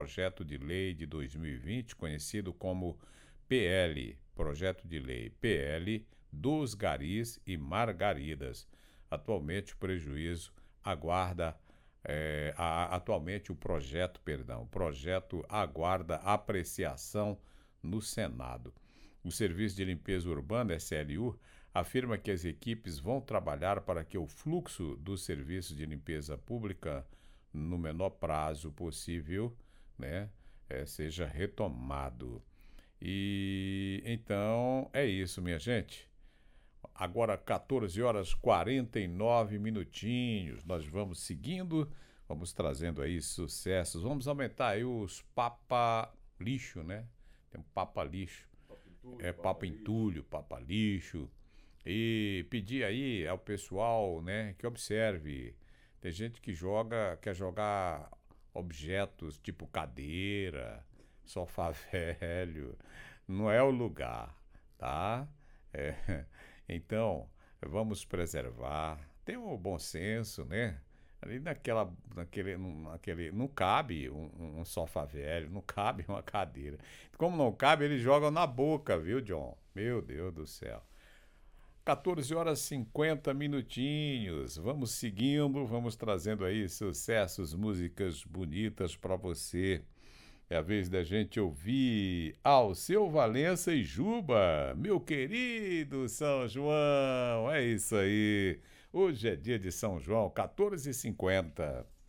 projeto de lei de 2020, conhecido como PL, projeto de lei PL dos garis e margaridas. Atualmente o prejuízo aguarda, atualmente o projeto aguarda apreciação no Senado. O Serviço de Limpeza Urbana, SLU, afirma que as equipes vão trabalhar para que o fluxo dos serviços de limpeza pública, no menor prazo possível, né, seja retomado. E então é isso, minha gente. Agora 14 horas 49 minutinhos. Nós vamos seguindo, vamos trazendo aí sucessos. Vamos aumentar aí os papa lixo, né? Tem um papa lixo. Papa entulho, papa lixo. E pedir aí ao pessoal, né, que observe. Tem gente que quer jogar objetos tipo cadeira, sofá velho. Não é o lugar, tá? É, então, vamos preservar. Tem o bom senso, né? Ali naquele, não cabe um sofá velho, não cabe uma cadeira. Como não cabe, eles jogam na boca, viu, John? Meu Deus do céu. 14 horas 50 minutinhos. Vamos seguindo, vamos trazendo aí sucessos, músicas bonitas para você. É a vez da gente ouvir Alceu Valença e Juba, meu querido São João. É isso aí. Hoje é dia de São João, 14h50.